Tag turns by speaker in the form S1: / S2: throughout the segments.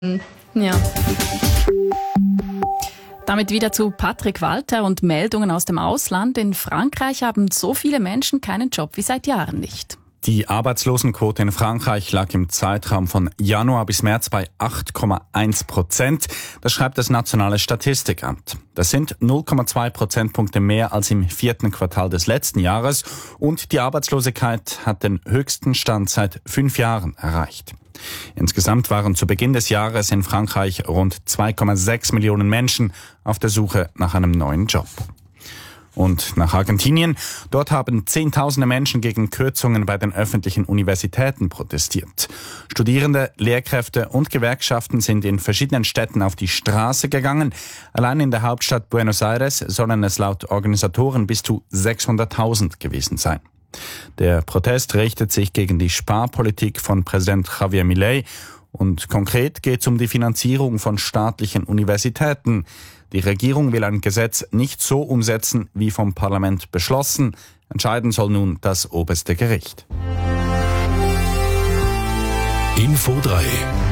S1: Ja. Damit wieder zu Patrick Walter und Meldungen aus dem Ausland. In Frankreich haben so viele Menschen keinen Job wie seit Jahren nicht.
S2: Die Arbeitslosenquote in Frankreich lag im Zeitraum von Januar bis März bei 8,1%. Das schreibt das Nationale Statistikamt. Das sind 0,2 Prozentpunkte mehr als im 4. Quartal des letzten Jahres und die Arbeitslosigkeit hat den höchsten Stand seit 5 Jahren erreicht. Insgesamt waren zu Beginn des Jahres in Frankreich rund 2,6 Millionen Menschen auf der Suche nach einem neuen Job. Und nach Argentinien. Dort haben Zehntausende Menschen gegen Kürzungen bei den öffentlichen Universitäten protestiert. Studierende, Lehrkräfte und Gewerkschaften sind in verschiedenen Städten auf die Straße gegangen. Allein in der Hauptstadt Buenos Aires sollen es laut Organisatoren bis zu 600.000 gewesen sein. Der Protest richtet sich gegen die Sparpolitik von Präsident Javier Milei und konkret geht es um die Finanzierung von staatlichen Universitäten. Die Regierung will ein Gesetz nicht so umsetzen, wie vom Parlament beschlossen. Entscheiden soll nun das oberste Gericht.
S3: Info 3.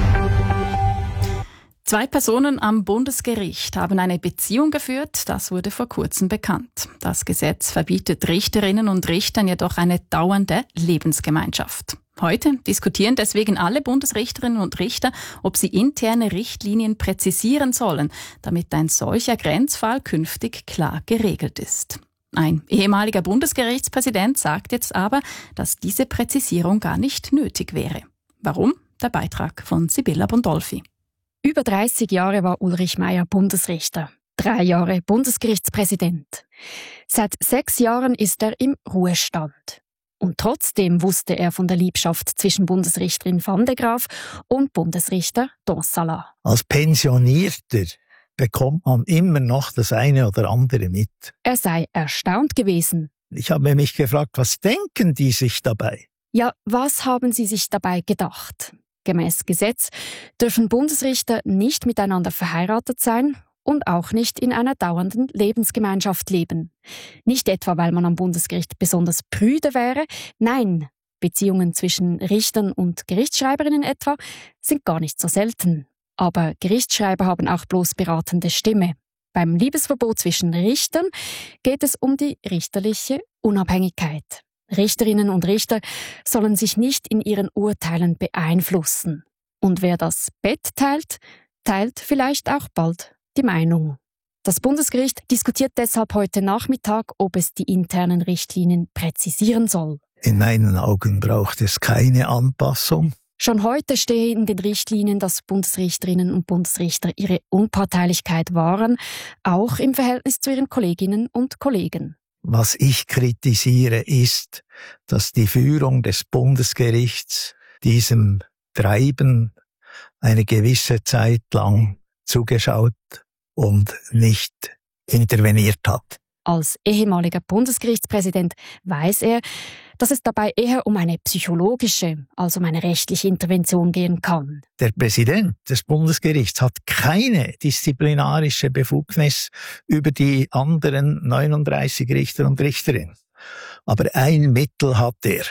S1: 2 Personen am Bundesgericht haben eine Beziehung geführt, das wurde vor kurzem bekannt. Das Gesetz verbietet Richterinnen und Richtern jedoch eine dauernde Lebensgemeinschaft. Heute diskutieren deswegen alle Bundesrichterinnen und Richter, ob sie interne Richtlinien präzisieren sollen, damit ein solcher Grenzfall künftig klar geregelt ist. Ein ehemaliger Bundesgerichtspräsident sagt jetzt aber, dass diese Präzisierung gar nicht nötig wäre. Warum? Der Beitrag von Sibylla Bondolfi.
S4: Über 30 Jahre war Ulrich Meier Bundesrichter, 3 Jahre Bundesgerichtspräsident. Seit 6 Jahren ist er im Ruhestand. Und trotzdem wusste er von der Liebschaft zwischen Bundesrichterin Van de Graaff und Bundesrichter Donsala.
S5: Als Pensionierter bekommt man immer noch das eine oder andere mit.
S4: Er sei erstaunt gewesen.
S5: Ich habe mich gefragt, was denken die sich dabei?
S4: Ja, was haben sie sich dabei gedacht? Gemäß Gesetz dürfen Bundesrichter nicht miteinander verheiratet sein und auch nicht in einer dauernden Lebensgemeinschaft leben. Nicht etwa, weil man am Bundesgericht besonders prüde wäre. Nein, Beziehungen zwischen Richtern und Gerichtsschreiberinnen etwa sind gar nicht so selten. Aber Gerichtsschreiber haben auch bloß beratende Stimme. Beim Liebesverbot zwischen Richtern geht es um die richterliche Unabhängigkeit. Richterinnen und Richter sollen sich nicht in ihren Urteilen beeinflussen. Und wer das Bett teilt, teilt vielleicht auch bald die Meinung. Das Bundesgericht diskutiert deshalb heute Nachmittag, ob es die internen Richtlinien präzisieren soll.
S5: In meinen Augen braucht es keine Anpassung.
S4: Schon heute stehe in den Richtlinien, dass Bundesrichterinnen und Bundesrichter ihre Unparteilichkeit wahren, auch im Verhältnis zu ihren Kolleginnen und Kollegen.
S5: Was ich kritisiere, ist, dass die Führung des Bundesgerichts diesem Treiben eine gewisse Zeit lang zugeschaut und nicht interveniert hat.
S4: Als ehemaliger Bundesgerichtspräsident weiß er, dass es dabei eher um eine psychologische als um eine rechtliche Intervention gehen kann.
S5: Der Präsident des Bundesgerichts hat keine disziplinarische Befugnis über die anderen 39 Richter und Richterinnen. Aber ein Mittel hat er,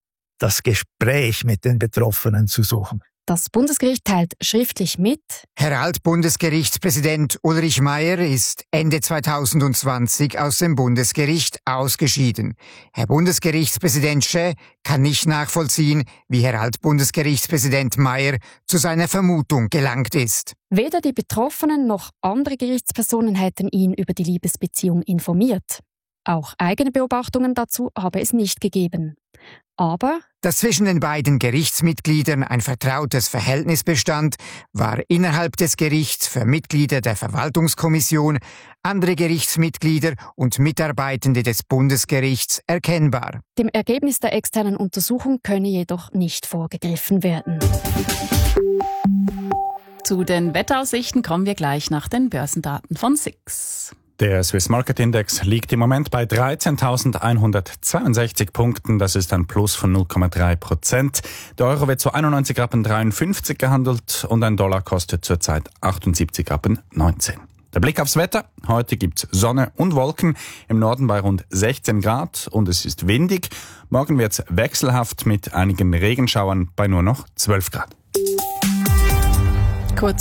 S5: das Gespräch mit den Betroffenen zu suchen.
S4: Das Bundesgericht teilt schriftlich mit:
S6: Herr Altbundesgerichtspräsident Ulrich Meier ist Ende 2020 aus dem Bundesgericht ausgeschieden. Herr Bundesgerichtspräsident Schä kann nicht nachvollziehen, wie Herr Altbundesgerichtspräsident Meier zu seiner Vermutung gelangt ist.
S4: Weder die Betroffenen noch andere Gerichtspersonen hätten ihn über die Liebesbeziehung informiert. Auch eigene Beobachtungen dazu habe es nicht gegeben. Aber
S6: dass zwischen den beiden Gerichtsmitgliedern ein vertrautes Verhältnis bestand, war innerhalb des Gerichts für Mitglieder der Verwaltungskommission, andere Gerichtsmitglieder und Mitarbeitende des Bundesgerichts erkennbar.
S4: Dem Ergebnis der externen Untersuchung könne jedoch nicht vorgegriffen werden.
S1: Zu den Wetteraussichten kommen wir gleich nach den Börsendaten von SIX.
S2: Der Swiss Market Index liegt im Moment bei 13.162 Punkten. Das ist ein Plus von 0,3%. Der Euro wird zu 91,53 Rappen gehandelt und ein Dollar kostet zurzeit 78,19 Rappen. Der Blick aufs Wetter. Heute gibt's Sonne und Wolken. Im Norden bei rund 16 Grad und es ist windig. Morgen wird's wechselhaft mit einigen Regenschauern bei nur noch 12 Grad.
S1: Kurz